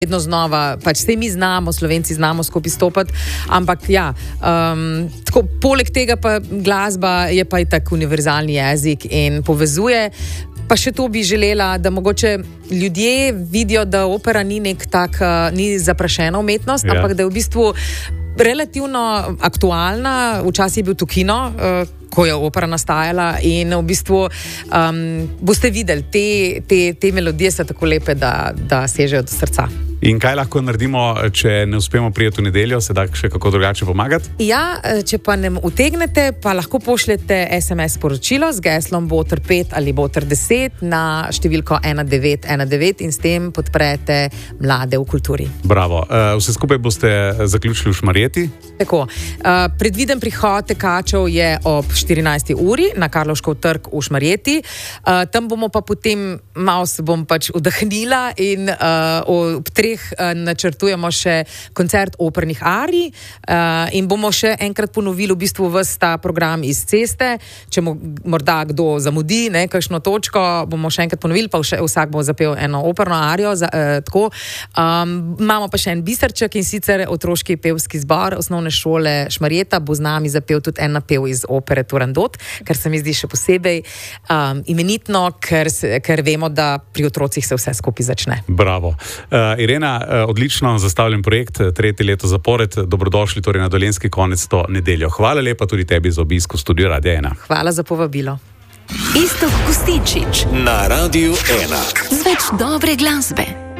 vedno znova, pač vse mi znamo, Slovenci znamo skupaj stopati, ampak ja, tako, poleg tega pa glasba je pa itak univerzalni jezik in povezuje. Pa še to bi želela, da mogoče ljudje vidijo, da opera ni nek tak, ni zaprašena umetnost, ampak da je v bistvu relativno aktualna. Včasih je bil to kino, ko je opera nastajala in v bistvu boste videli, te melodije so tako lepe, da sežejo do srca. In kaj lahko naredimo, če ne uspemo prijeti v nedeljo, se da še kako drugače pomagati? Ja, če pa ne utegnete, pa lahko pošljete SMS sporočilo z geslom Boter 5 ali Boter 10 na številko 1919 in s tem podprete mlade v kulturi. Bravo. Vse skupaj boste zaključili v Šmarjeti? Tako. Predviden prihod tekačev je ob 14. uri na Karlovškov trg v Šmarjeti. Tam bomo pa potem, malo se bom pač vdahnila in ob 3 načrtujemo še koncert opernih arij in bomo še enkrat ponovili v bistvu ves ta program iz ceste. Če morda kdo zamudi, kakšno točko, bomo še enkrat ponovili, pa vsak bo zapel eno operno arijo. Tako. Imamo pa še en biserček in sicer otroški pevski zbor osnovne šole Šmarjeta bo z nami zapel tudi en napev iz opere Turandot, kar se mi zdi še posebej imenitno, ker vemo, da pri otrocih se vse skupaj začne. Bravo. Irena, odlično zastavljen projekt, 3. leto zapored. Dobrodošli torej na Dolenjski konec to nedeljo. Hvala lepa tudi tebi za obisk v studiu Radia 1. Hvala za povabilo. Iztok Gustinčič na Radiu 1 z več dobre glasbe.